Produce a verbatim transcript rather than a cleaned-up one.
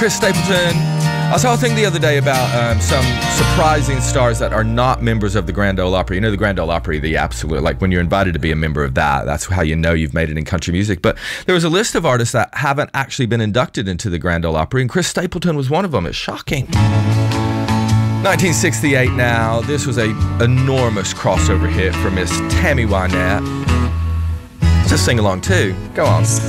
Chris Stapleton. I saw a thing the other day about um, some surprising stars that are not members of the Grand Ole Opry. You know, the Grand Ole Opry, the absolute, like when you're invited to be a member of that, that's how you know you've made it in country music. But there was a list of artists that haven't actually been inducted into the Grand Ole Opry, and Chris Stapleton was one of them. It's shocking. nineteen sixty-eight now. This was a enormous crossover hit for Miss Tammy Wynette. Just sing along too. Go on.